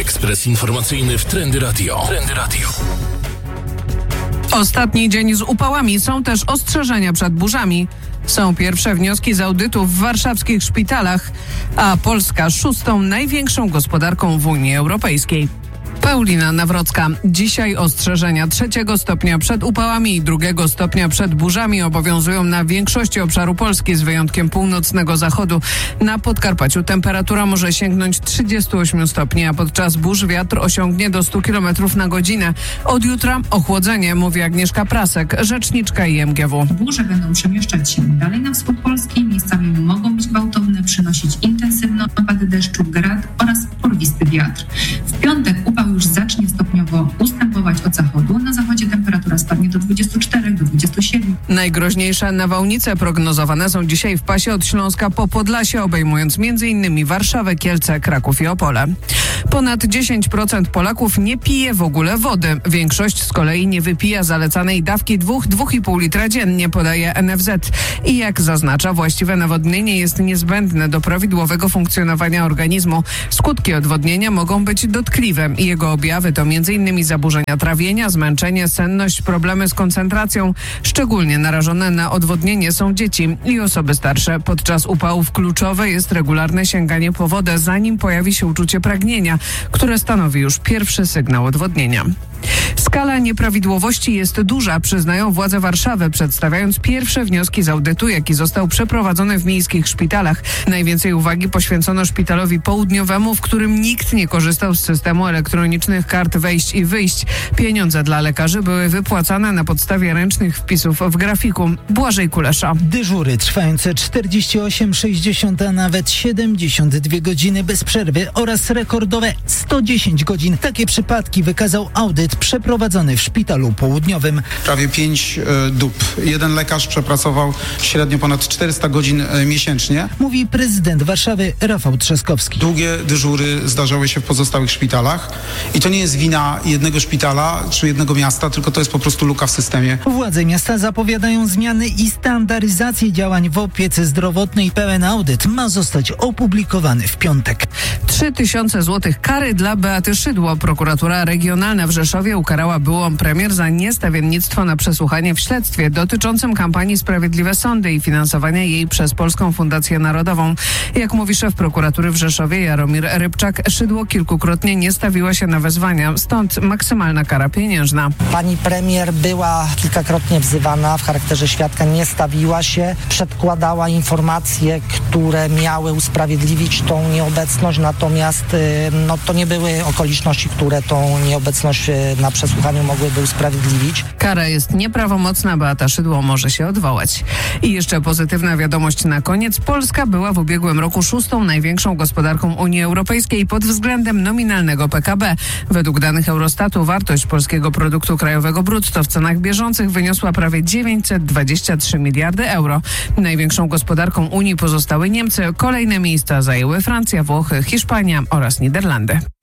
Ekspres informacyjny w Trendy Radio. Trendy Radio. Ostatni dzień z upałami, są też ostrzeżenia przed burzami. Są pierwsze wnioski z audytu w warszawskich szpitalach, a Polska 6. największą gospodarką w Unii Europejskiej. Paulina Nawrocka. Dzisiaj ostrzeżenia 3. stopnia przed upałami i 2. stopnia przed burzami obowiązują na większości obszaru Polski z wyjątkiem północnego zachodu. Na Podkarpaciu temperatura może sięgnąć 38 stopni, a podczas burz wiatr osiągnie do 100 km na godzinę. Od jutra ochłodzenie, mówi Agnieszka Prasek, rzeczniczka IMGW. Burze będą przemieszczać się dalej na wschód Polski, miejscami mogą być gwałtowne, przynosić intensywne opady deszczu, grad oraz porwisty wiatr. W piątek upał już zacznie stopniowo ustępować od zachodu. Na zachodzie temperatura spadnie do 24, do 27. Najgroźniejsze nawałnice prognozowane są dzisiaj w pasie od Śląska po Podlasie, obejmując m.in. Warszawę, Kielce, Kraków i Opole. Ponad 10% Polaków nie pije w ogóle wody. Większość z kolei nie wypija zalecanej dawki 2,5 litra dziennie, podaje NFZ. I jak zaznacza, właściwe nawodnienie jest niezbędne do prawidłowego funkcjonowania organizmu. Skutki odwodnienia mogą być dotkliwe. Jego objawy to m.in. zaburzenia trawienia, zmęczenie, senność, problemy z koncentracją. Szczególnie narażone na odwodnienie są dzieci i osoby starsze. Podczas upałów kluczowe jest regularne sięganie po wodę, zanim pojawi się uczucie pragnienia, które stanowi już pierwszy sygnał odwodnienia. Skala nieprawidłowości jest duża, przyznają władze Warszawy, przedstawiając pierwsze wnioski z audytu, jaki został przeprowadzony w miejskich szpitalach. Najwięcej uwagi poświęcono szpitalowi południowemu, w którym nikt nie korzystał z systemu elektronicznych kart wejść i wyjść. Pieniądze dla lekarzy były wypłacane na podstawie ręcznych wpisów w grafiku. Błażej Kulesza. Dyżury trwające 48, 60, a nawet 72 godziny bez przerwy oraz rekordowe 110 godzin. Takie przypadki wykazał audyt przeprowadzony w szpitalu południowym. Prawie 5 dób. Jeden lekarz przepracował średnio ponad 400 godzin miesięcznie. Mówi prezydent Warszawy Rafał Trzaskowski. Długie dyżury zdarzały się w pozostałych szpitalach i to nie jest wina jednego szpitala czy jednego miasta, tylko to jest po prostu luka w systemie. Władze miasta zapowiadają zmiany i standaryzację działań w opiece zdrowotnej. Pełen audyt ma zostać opublikowany w piątek. 3000 zł kary dla Beaty Szydło. Prokuratura Regionalna w Rzeszowie ukarała byłą premier za niestawiennictwo na przesłuchanie w śledztwie dotyczącym kampanii Sprawiedliwe Sądy i finansowania jej przez Polską Fundację Narodową. Jak mówi szef prokuratury w Rzeszowie Jaromir Rybczak, Szydło kilkukrotnie nie stawiła się na wezwania, stąd maksymalna kara pieniężna. Pani premier była kilkakrotnie wzywana w charakterze świadka, nie stawiła się, przedkładała informacje, które miały usprawiedliwić tą nieobecność, natomiast to nie były okoliczności, które tą nieobecność na przesłuchaniu mogłyby usprawiedliwić. Kara jest nieprawomocna, Beata Szydło może się odwołać. I jeszcze pozytywna wiadomość na koniec. Polska była w ubiegłym roku 6. największą gospodarką Unii Europejskiej pod względem nominalnego PKB. Według danych Eurostatu wartość polskiego produktu krajowego brutto w cenach bieżących wyniosła prawie 923 miliardy euro. Największą gospodarką Unii pozostały Niemcy. Kolejne miejsca zajęły Francja, Włochy, Hiszpania oraz Niderlandy.